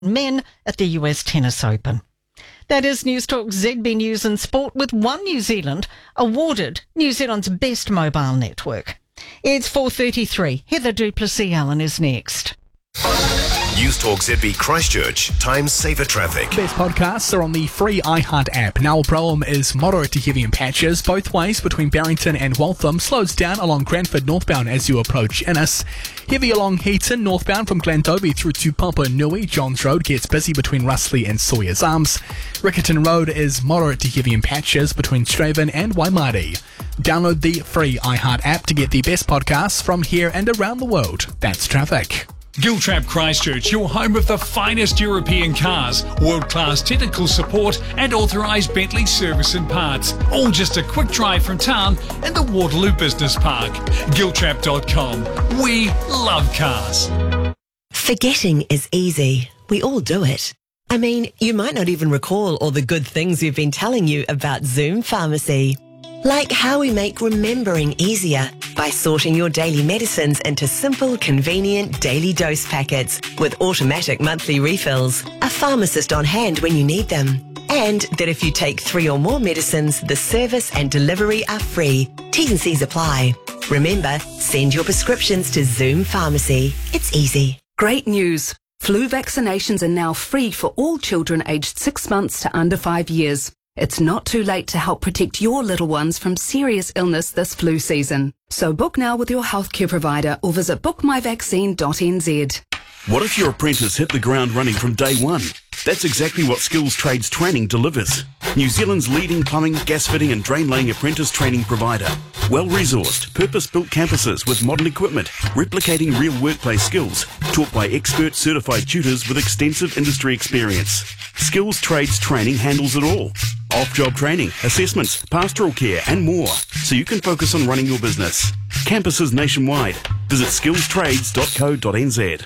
men at the US Tennis Open. That is News Talk ZB News and Sport, with One New Zealand awarded New Zealand's best mobile network. It's 4:33. Heather Duplessis-Allen is next. News Talk ZB Christchurch, times safer traffic. Best podcasts are on the free iHeart app. Now, problem is moderate to heavy in patches both ways between Barrington and Waltham. Slows down along Cranford northbound as you approach Innes. Heavy along Heaton northbound from Glendoby through to Papa Nui. Johns Road gets busy between Russley and Sawyers Arms. Riccarton Road is moderate to heavy in patches between Straven and Waimari. Download the free iHeart app to get the best podcasts from here and around the world. That's traffic. Giltrap Christchurch, your home of the finest European cars, world-class technical support and authorised Bentley service and parts. All just a quick drive from town in the Waterloo Business Park. Giltrap.com. We love cars. Forgetting is easy. We all do it. I mean, you might not even recall all the good things we've been telling you about Zoom Pharmacy. Like how we make remembering easier by sorting your daily medicines into simple, convenient daily dose packets with automatic monthly refills, a pharmacist on hand when you need them. And that if you take 3 or more medicines, the service and delivery are free. T's and C's apply. Remember, send your prescriptions to Zoom Pharmacy. It's easy. Great news. Flu vaccinations are now free for all children aged 6 months to under 5 years. It's not too late to help protect your little ones from serious illness this flu season. So book now with your healthcare provider or visit bookmyvaccine.nz. What if your apprentice hit the ground running from day one? That's exactly what Skills Trades Training delivers. New Zealand's leading plumbing, gas fitting and drain laying apprentice training provider. Well-resourced, purpose-built campuses with modern equipment, replicating real workplace skills, taught by expert certified tutors with extensive industry experience. Skills Trades Training handles it all. Off-job training, assessments, pastoral care and more, so you can focus on running your business. Campuses nationwide. Visit skillstrades.co.nz.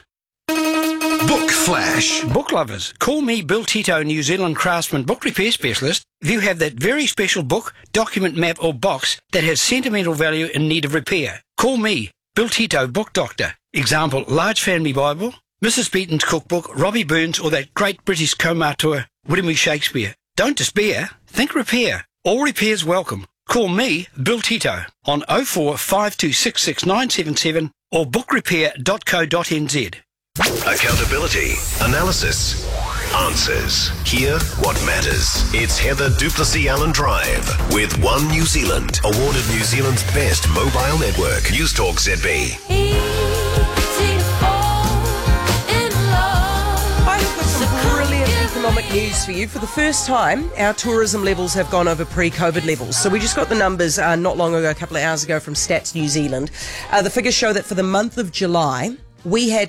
Book Flash. Book lovers, call me Bill Tito, New Zealand craftsman book repair specialist. If you have that very special book, document, map or box that has sentimental value in need of repair, call me, Bill Tito, book doctor. Example, Large Family Bible, Mrs. Beaton's cookbook, Robbie Burns or that great British Comator, William E. Shakespeare. Don't despair, think repair. All repairs welcome. Call me, Bill Tito, on 0452666977 or bookrepair.co.nz. Accountability, analysis, answers. Hear what matters. It's Heather Duplessis-Allen Drive with One New Zealand, awarded New Zealand's best mobile network. News Talk ZB. Economic news for you. For the first time, our tourism levels have gone over pre-COVID levels. So we just got the numbers not long ago, a couple of hours ago, from Stats New Zealand. The figures show that for the month of July, we had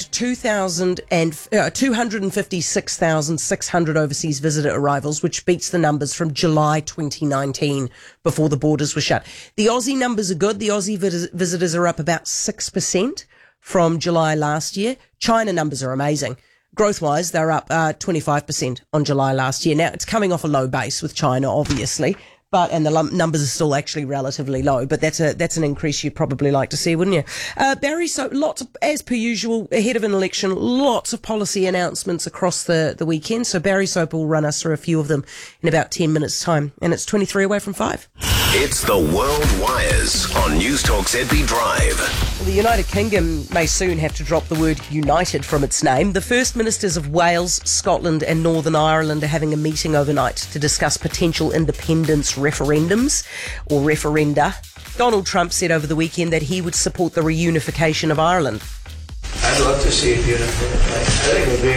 256,600 overseas visitor arrivals, which beats the numbers from July 2019 before the borders were shut. The Aussie numbers are good. The Aussie visitors are up about 6% from July last year. China numbers are amazing. Growth-wise, they're up 25% on July last year. Now, it's coming off a low base with China, obviously, and the numbers are still actually relatively low, but that's an increase you'd probably like to see, wouldn't you? Barry, so as per usual, ahead of an election, lots of policy announcements across the weekend. So Barry Soap will run us through a few of them in about 10 minutes' time, and it's 23 away from 5. It's the World Wires on News Talk ZB Drive. The United Kingdom may soon have to drop the word united from its name. The First Ministers of Wales, Scotland and Northern Ireland are having a meeting overnight to discuss potential independence referendums or referenda. Donald Trump said over the weekend that he would support the reunification of Ireland. I'd love to see it unified. I think it would be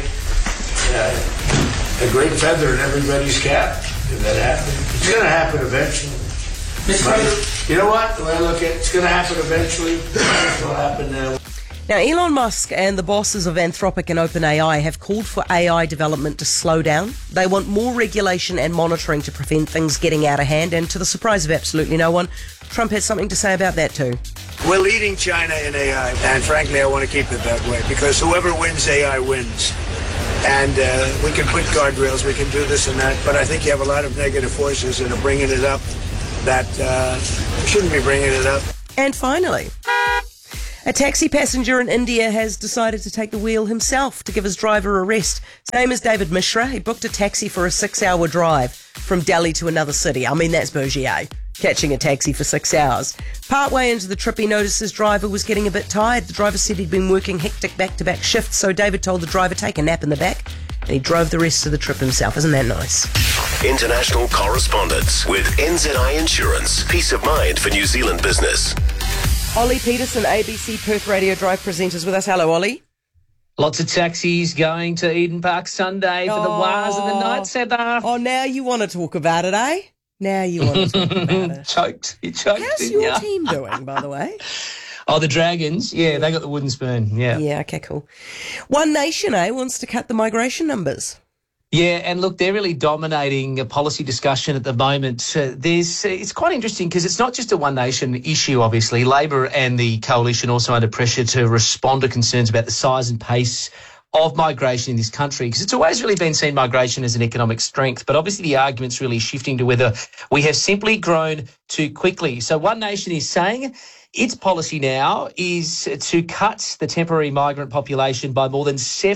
a great feather in everybody's cap if that happened. It's going to happen eventually. You know what? The way I look at it, it's going to happen eventually. It will happen now. Now, Elon Musk and the bosses of Anthropic and OpenAI have called for AI development to slow down. They want more regulation and monitoring to prevent things getting out of hand. And to the surprise of absolutely no one, Trump has something to say about that too. We're leading China in AI, and frankly, I want to keep it that way because whoever wins AI wins. And we can put guardrails, we can do this and that, but I think you have a lot of negative forces that are bringing it up that shouldn't be bringing it up. And finally, A taxi passenger in India has decided to take the wheel himself to give his driver a rest. His name is David Mishra. He booked a taxi for a 6-hour drive from Delhi to another city. I mean, that's bougie, eh? Catching a taxi for 6 hours. Partway into the trip, he noticed his driver was getting a bit tired. The driver said he'd been working hectic back-to-back shifts, so David told the driver, take a nap in the back, and he drove the rest of the trip himself. Isn't that nice? International correspondence with NZI Insurance. Peace of mind for New Zealand business. Ollie Peterson, ABC Perth Radio Drive presenters with us. Hello, Ollie. Lots of taxis going to Eden Park Sunday for the Wars of the night, Heather. Oh, now you want to talk about it, eh? Now you want to talk about it. You choked. How's your team doing, by the way? Oh, the Dragons. Yeah, they got the wooden spoon. Yeah. Yeah, okay, cool. One Nation, wants to cut the migration numbers. Yeah, and look, they're really dominating a policy discussion at the moment. It's quite interesting because it's not just a One Nation issue, obviously. Labor and the coalition also under pressure to respond to concerns about the size and pace of migration in this country, because it's always really been seen migration as an economic strength, but obviously the argument's really shifting to whether we have simply grown too quickly. So One Nation is saying its policy now is to cut the temporary migrant population by more than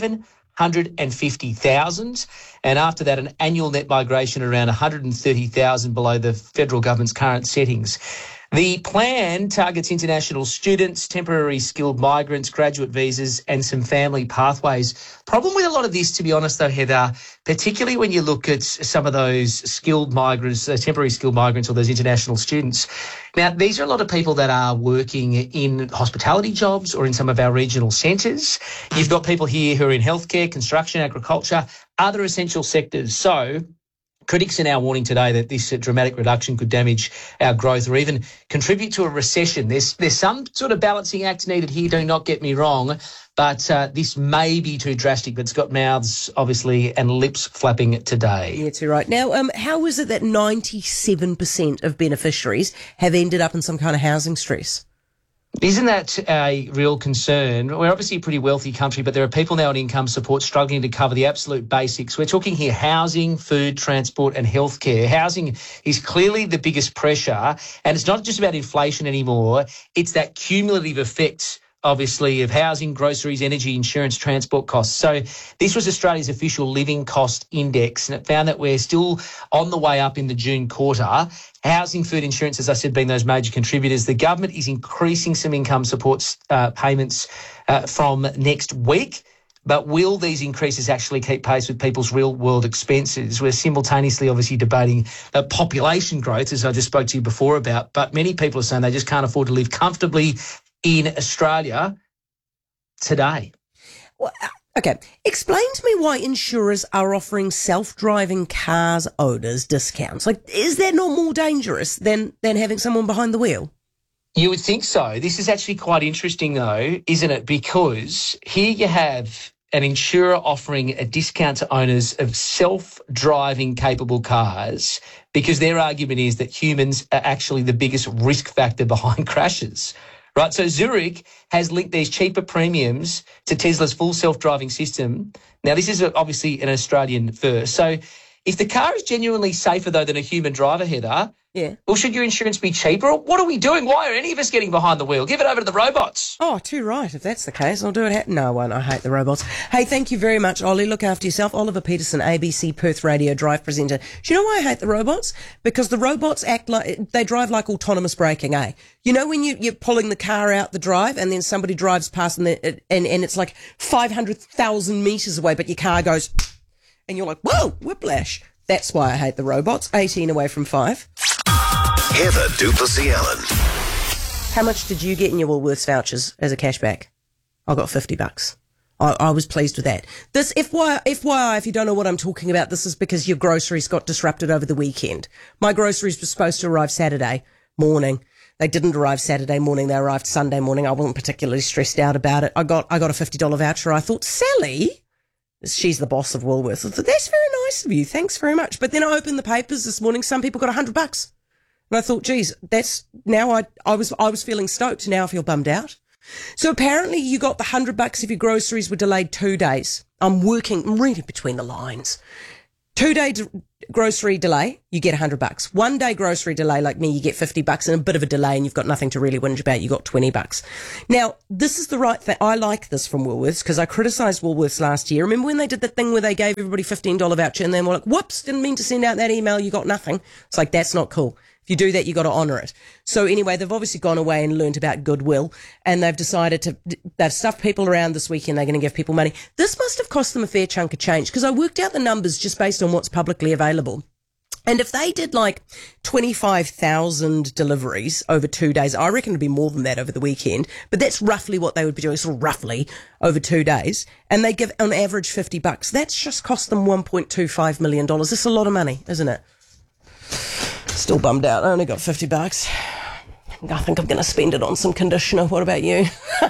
750,000, and after that an annual net migration around 130,000 below the federal government's current settings. The plan targets international students, temporary skilled migrants, graduate visas and some family pathways. Problem with a lot of this, to be honest though, Heather, particularly when you look at some of those skilled migrants, temporary skilled migrants or those international students. Now, these are a lot of people that are working in hospitality jobs or in some of our regional centres. You've got people here who are in healthcare, construction, agriculture, other essential sectors. So critics are now warning today that this dramatic reduction could damage our growth or even contribute to a recession. There's some sort of balancing act needed here, do not get me wrong, but this may be too drastic. But it's got mouths, obviously, and lips flapping today. Yeah, too right. Now, how is it that 97% of beneficiaries have ended up in some kind of housing stress? Isn't that a real concern? We're obviously a pretty wealthy country, but there are people now on income support struggling to cover the absolute basics. We're talking here housing, food, transport and healthcare. Housing is clearly the biggest pressure, and it's not just about inflation anymore. It's that cumulative effect, obviously, of housing, groceries, energy, insurance, transport costs. So this was Australia's official living cost index, and it found that we're still on the way up in the June quarter. Housing, food, insurance, as I said, being those major contributors. The government is increasing some income support payments from next week. But will these increases actually keep pace with people's real-world expenses? We're simultaneously obviously debating population growth, as I just spoke to you before about, but many people are saying they just can't afford to live comfortably in Australia today. Well, okay, explain to me why insurers are offering self-driving cars owners discounts. Like, is that not more dangerous than having someone behind the wheel? You would think so. This is actually quite interesting, though, isn't it? Because here you have an insurer offering a discount to owners of self-driving capable cars because their argument is that humans are actually the biggest risk factor behind crashes. Right, so Zurich has linked these cheaper premiums to Tesla's full self-driving system. Now, this is obviously an Australian first. So if the car is genuinely safer, though, than a human driver, Heather, well, should your insurance be cheaper? Or what are we doing? Why are any of us getting behind the wheel? Give it over to the robots. Oh, too right. If that's the case, I'll do it. No, I won't. I hate the robots. Hey, thank you very much, Ollie. Look after yourself. Oliver Peterson, ABC Perth Radio Drive presenter. Do you know why I hate the robots? Because the robots they drive like autonomous braking, eh? You know when you're pulling the car out the drive and then somebody drives past and it's like 500,000 metres away, but your car goes and you're like, whoa, whiplash. That's why I hate the robots. 18 away from 5. Heather Duplessis Allen. How much did you get in your Woolworths vouchers as a cashback? I got $50. I was pleased with that. This FYI, if you don't know what I'm talking about, this is because your groceries got disrupted over the weekend. My groceries were supposed to arrive Saturday morning. They didn't arrive Saturday morning. They arrived Sunday morning. I wasn't particularly stressed out about it. I got a $50 voucher. I thought, Sally, she's the boss of Woolworths. I thought, that's very nice of you. Thanks very much. But then I opened the papers this morning. Some people got $100. And I thought, geez, that's now I was feeling stoked. Now I feel bummed out. So apparently you got the $100 if your groceries were delayed 2 days. I'm reading between the lines. 2-day grocery delay, you get $100. 1 day grocery delay, like me, you get $50, and a bit of a delay and you've got nothing to really whinge about, you got $20. Now, this is the right thing. I like this from Woolworths because I criticised Woolworths last year. Remember when they did the thing where they gave everybody $15 voucher and then were like, whoops, didn't mean to send out that email, you got nothing. It's like, that's not cool. If you do that, you got to honour it. So anyway, they've obviously gone away and learnt about goodwill, and they've decided they've stuffed people around this weekend. They're going to give people money. This must have cost them a fair chunk of change because I worked out the numbers just based on what's publicly available. And if they did like 25,000 deliveries over 2 days, I reckon it'd be more than that over the weekend, but that's roughly what they would be doing, sort of roughly over 2 days. And they give on average $50. That's just cost them $1.25 million. That's a lot of money, isn't it? Still bummed out. I only got $50. I think I'm going to spend it on some conditioner. What about you?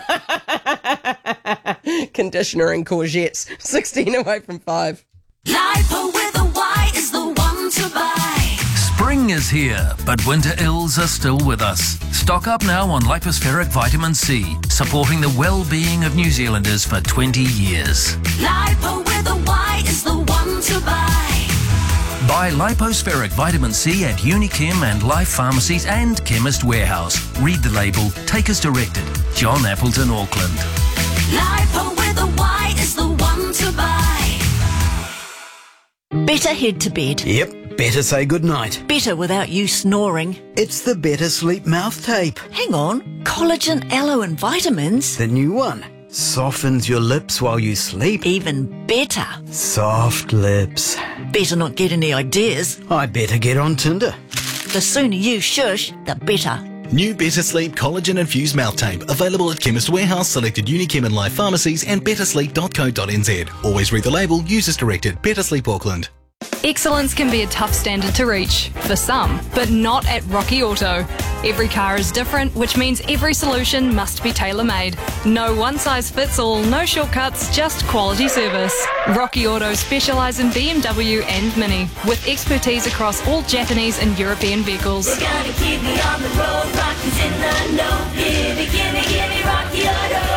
Conditioner and courgettes. 16 away from 5. Lipo with a Y is the one to buy. Spring is here, but winter ills are still with us. Stock up now on lipospheric vitamin C, supporting the well-being of New Zealanders for 20 years. Lipo with a Y is the one to buy. Buy lipospheric vitamin C at Unichem and Life Pharmacies and Chemist Warehouse. Read the label. Take as directed. John Appleton, Auckland. Lipo with a Y is the one to buy. Better head to bed. Yep, better say goodnight. Better without you snoring. It's the Better Sleep mouth tape. Hang on. Collagen, aloe and vitamins. The new one. Softens your lips while you sleep. Even better. Soft lips. Better not get any ideas. I better get on Tinder. The sooner you shush, the better. New Better Sleep Collagen Infused Mouth Tape. Available at Chemist Warehouse, selected Unichem and Life Pharmacies and bettersleep.co.nz. Always read the label. Use as directed. Better Sleep Auckland. Excellence can be a tough standard to reach, for some, but not at Rocky Auto. Every car is different, which means every solution must be tailor-made. No one-size-fits-all, no shortcuts, just quality service. Rocky Auto specialise in BMW and Mini, with expertise across all Japanese and European vehicles. We're gonna keep me on the road, Rocky's in the know. Gimme, Rocky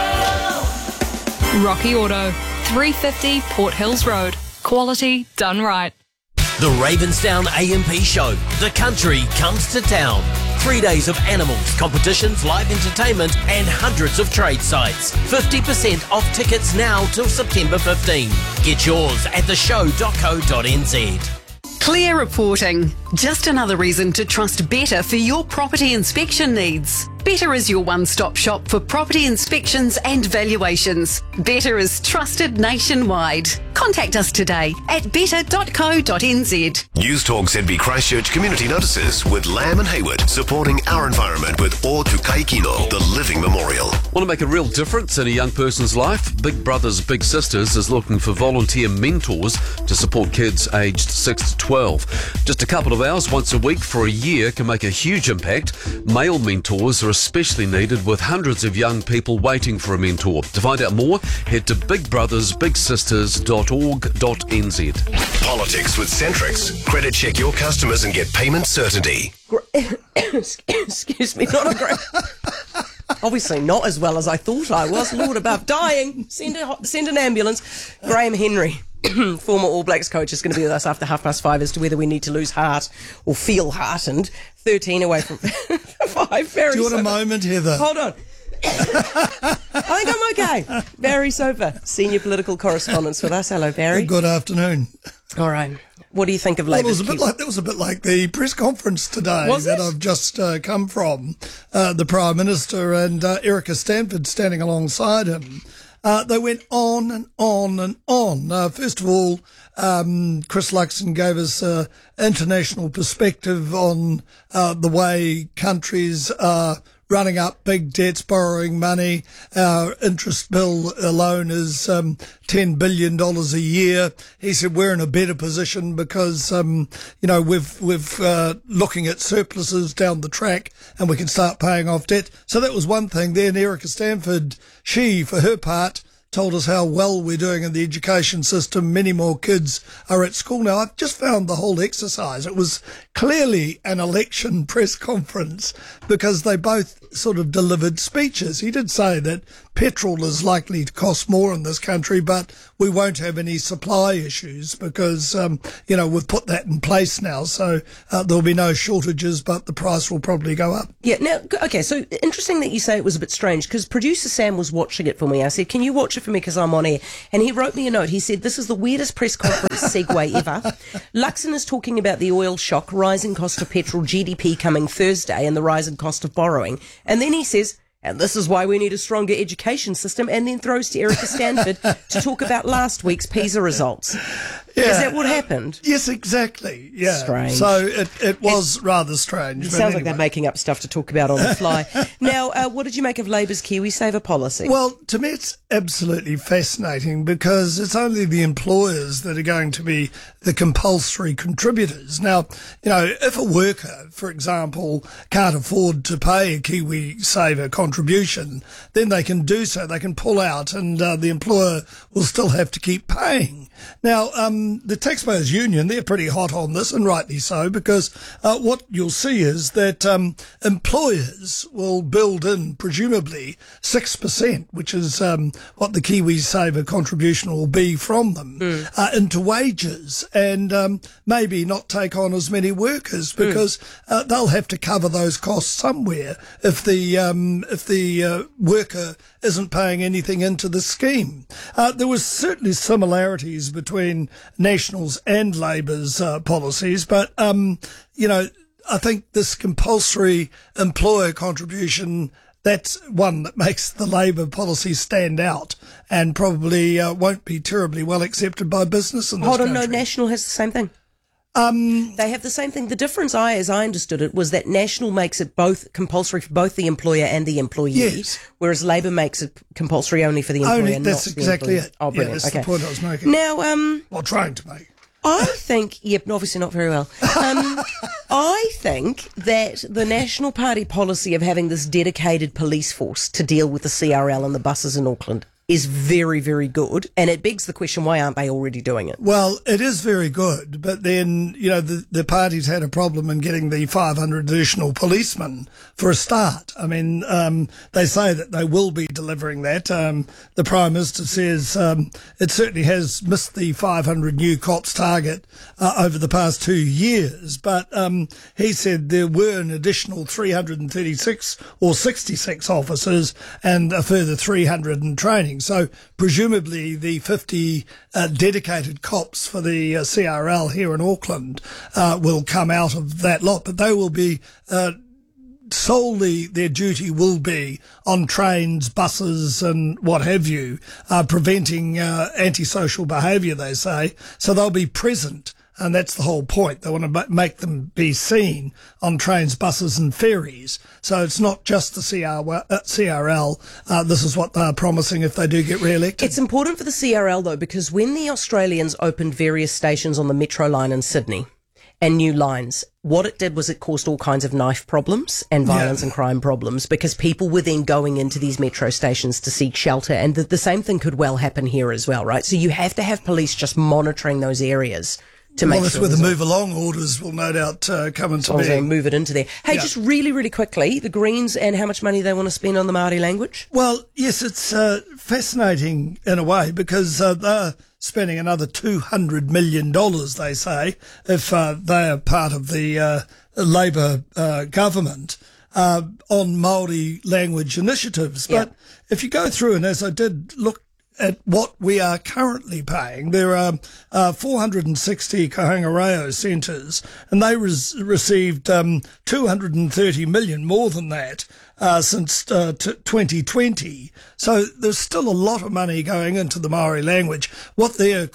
Auto. Rocky Auto, 350 Port Hills Road. Quality done right. The Ravensdown AMP Show. The country comes to town. 3 days of animals, competitions, live entertainment and hundreds of trade sites. 50% off tickets now till September 15. Get yours at theshow.co.nz. Clear reporting. Just another reason to trust Better for your property inspection needs. Better is your one-stop shop for property inspections and valuations. Better is trusted nationwide. Contact us today at better.co.nz. News Talk ZB Christchurch Community Notices with Lamb and Hayward, supporting our environment with O Tukai Kino, the living memorial. Want to make a real difference in a young person's life? Big Brothers Big Sisters is looking for volunteer mentors to support kids aged 6 to 12. Just a couple of hours once a week for a year can make a huge impact. Male mentors are especially needed, with hundreds of young people waiting for a mentor. To find out more, head to bigbrothersbigsisters.org.nz. Politics with Centrix. Credit check your customers and get payment certainty. Excuse me, not a great... Obviously not as well as I thought I was. Lord above, dying. Send an ambulance. Graham Henry, former All Blacks coach, is going to be with us after 5:30 as to whether we need to lose heart or feel heartened. 13 away from 5. Very Do you want sober. a moment, Heather? Hold on. I think I'm okay. Barry Soper, senior political correspondent with us. Hello, Barry. Good afternoon. All right. What do you think of Labour's... That was a bit like the press conference today Was that it? I've just come from. The Prime Minister and Erica Stanford standing alongside him. They went on and on and on. First of all, Chris Luxon gave us an international perspective on the way countries are running up big debts, borrowing money. Our interest bill alone is $10 billion a year. He said we're in a better position because, we've looking at surpluses down the track and we can start paying off debt. So that was one thing. Then Erica Stanford, she, for her part, told us how well we're doing in the education system. Many more kids are at school now. I've just found the whole exercise. It was clearly an election press conference because they both sort of delivered speeches. He did say that petrol is likely to cost more in this country, but we won't have any supply issues because, we've put that in place now. So there'll be no shortages, but the price will probably go up. Yeah, now, okay, so interesting that you say it was a bit strange, because producer Sam was watching it for me. I said, can you watch it for me because I'm on air? And he wrote me a note. He said, this is the weirdest press conference segue ever. Luxon is talking about the oil shock, rising cost of petrol, GDP coming Thursday, and the rise in cost of borrowing. And then he says, and this is why we need a stronger education system, and then throws to Erica Stanford to talk about last week's PISA results. Yeah. Is that what happened? Yes, exactly. Yeah. Strange. So it was rather strange. It sounds like they're making up stuff to talk about on the fly. Now, what did you make of Labour's KiwiSaver policy? Well, to me it's absolutely fascinating because it's only the employers that are going to be the compulsory contributors. Now, if a worker, for example, can't afford to pay a KiwiSaver contribution, then they can do so. They can pull out and the employer will still have to keep paying. Now, the Taxpayers Union, they're pretty hot on this, and rightly so, because what you'll see is that employers will build in, presumably, 6%, which is what the KiwiSaver contribution will be from them, into wages, and maybe not take on as many workers, because they'll have to cover those costs somewhere if the worker isn't paying anything into the scheme. There was certainly similarities between National's and Labour's policies, but, I think this compulsory employer contribution, that's one that makes the Labour policy stand out and probably won't be terribly well accepted by business in this country. No, National has the same thing. They have the same thing. The difference, as I understood it, was that National makes it both compulsory for both the employer and the employee, whereas Labour makes it compulsory only for the employer. That's exactly it. Oh, brilliant. That's the point I was making. Now, trying to make. I think, obviously not very well. I think that the National Party policy of having this dedicated police force to deal with the CRL and the buses in Auckland is very, very good. And it begs the question, why aren't they already doing it? Well, it is very good, but then, the party's had a problem in getting the 500 additional policemen for a start. I mean, they say that they will be delivering that. The Prime Minister says it certainly has missed the 500 new cops target over the past 2 years, but he said there were an additional 336 or 66 officers and a further 300 in training. So presumably the 50 dedicated cops for the CRL here in Auckland will come out of that lot, but they will be solely, their duty will be on trains, buses and what have you, preventing antisocial behaviour, they say. So they'll be present. And that's the whole point. They want to make them be seen on trains, buses and ferries. So it's not just the CRL. This is what they're promising if they do get re-elected. It's important for the CRL, though, because when the Australians opened various stations on the Metro line in Sydney and new lines, what it did was it caused all kinds of knife problems and violence and crime problems because people were then going into these metro stations to seek shelter. And the same thing could well happen here as well, right? So you have to have police just monitoring those areas. That's where the move along orders will no doubt come into being. Move it into there. Hey, just really, really quickly, the Greens and how much money they want to spend on the Māori language? Well, yes, it's fascinating in a way because they're spending another $200 million, they say, if they are part of the Labour government on Māori language initiatives. But if you go through, and as I did look at what we are currently paying, there are 460 Kahanga Reo centres, and they received 230 million, more than that, since 2020. So there's still a lot of money going into the Māori language. What they're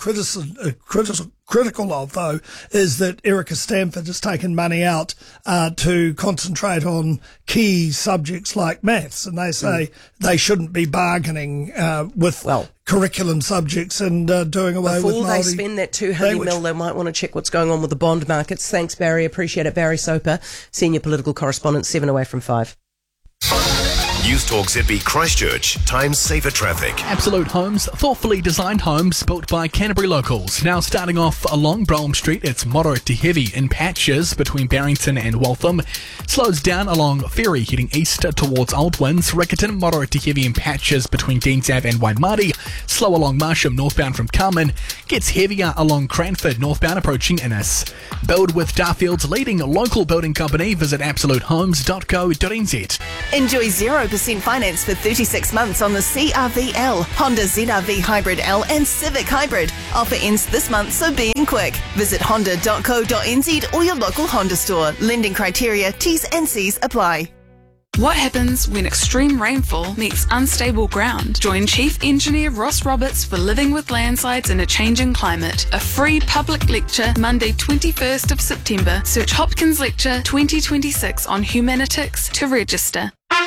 critical of, though, is that Erica Stanford has taken money out to concentrate on key subjects like maths, and they say they shouldn't be bargaining with curriculum subjects and doing away with Māori Before they spend that $200 million, they might want to check what's going on with the bond markets. Thanks, Barry. Appreciate it. Barry Soper, Senior Political Correspondent, 7 away from 5. News Talk ZB Christchurch, time saver traffic. Absolute Homes, thoughtfully designed homes built by Canterbury locals. Now starting off along Brougham Street, it's moderate to heavy in patches between Barrington and Waltham. Slows down along Ferry heading east towards Old Winds. Riccarton, moderate to heavy in patches between Deans Ave and Waimari. Slow along Marsham northbound from Carmen. Gets heavier along Cranford northbound approaching Innis. Build with Darfield's leading local building company. Visit absolutehomes.co.nz. Enjoy 0% finance for 36 months on the CRV-L, Honda ZR-V Hybrid L and Civic Hybrid. Offer ends this month, so be in quick. Visit honda.co.nz or your local Honda store. Lending criteria, T's and C's apply. What happens when extreme rainfall meets unstable ground? Join Chief Engineer Ross Roberts for Living with Landslides in a Changing Climate. A free public lecture Monday 21st of September. Search Hopkins Lecture 2026 on Humanitics to register.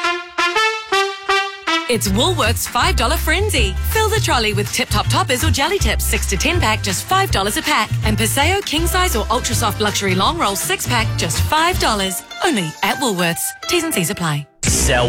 It's Woolworths $5 Frenzy. Fill the trolley with Tip Top Toppers or Jelly Tips 6 to 10 pack, just $5 a pack. And Paseo King Size or Ultra Soft Luxury Long Roll 6 pack, just $5. Only at Woolworths. T's and C's apply.